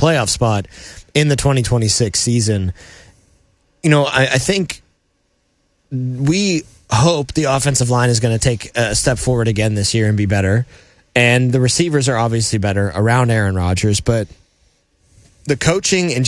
playoff spot in the 2026 season. I think we hope the offensive line is going to take a step forward again this year and be better. And the receivers are obviously better around Aaron Rodgers, but the coaching and